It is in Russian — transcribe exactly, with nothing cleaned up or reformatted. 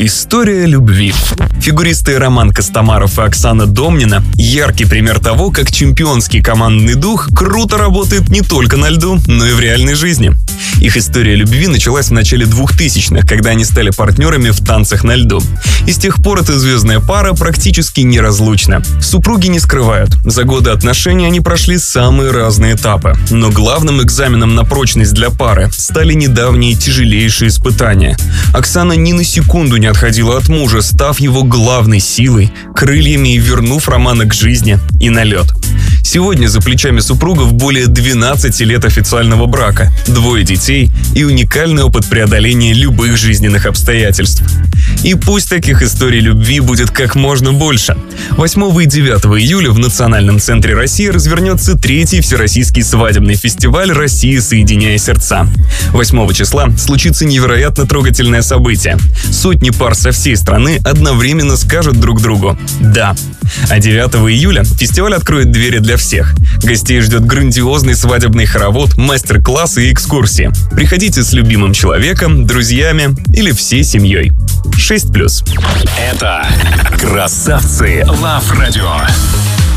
История любви. Фигуристы Роман Костомаров и Оксана Домнина – яркий пример того, как чемпионский командный дух круто работает не только на льду, но и в реальной жизни. Их история любви началась в начале двухтысячных, когда они стали партнерами в танцах на льду. И с тех пор эта звездная пара практически неразлучна. Супруги не скрывают, за годы отношений они прошли самые разные этапы. Но главным экзаменом на прочность для пары стали недавние тяжелейшие испытания. Оксана ни на секунду не отходила от мужа, став его главной силой, крыльями и вернув Романа к жизни и на лед. Сегодня за плечами супругов более двенадцати лет официального брака, двое детей и уникальный опыт преодоления любых жизненных обстоятельств. И пусть таких историй любви будет как можно больше. восьмого и девятого июля в Национальном центре России развернется третий всероссийский свадебный фестиваль «Россия, соединяя сердца». восьмого числа случится невероятно трогательное событие. Сотни пар со всей страны одновременно скажут друг другу «да». А девятого июля фестиваль откроет двери для всех. Гостей ждет грандиозный свадебный хоровод, мастер-классы и экскурсии. Приходите с любимым человеком, друзьями или всей семьей. шесть плюс. Это «Красавцы Лав Радио».